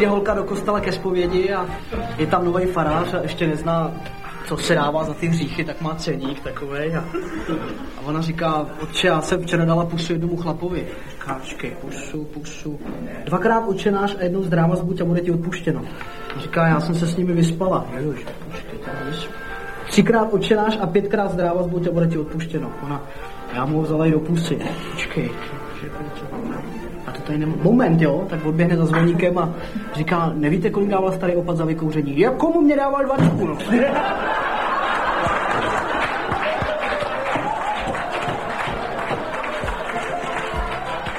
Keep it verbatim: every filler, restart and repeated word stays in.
přijde holka do kostela ke zpovědi a je tam nový farář a ještě nezná, co se dává za ty hříchy, tak má ceník takovej. A, a ona říká, otče, já jsem včera dala pusu jednomu chlapovi. Říká, čkej, pusu, pusu. Dvakrát otčenáš a jednou zdráva zbuď a bude ti odpuštěno. A říká, já jsem se s nimi vyspala. Ježiš, počkej, třikrát otčenáš a pětkrát zdráva zbuď a bude ti odpuštěno. Ona, já mu ho vzala i do pusy. Počkej, a to tady nemá... Moment, jo, tak odběhne za zvoníkem a říká, nevíte, kolik dával starý opat za vykouření? Jak komu mě dával dvačku, no?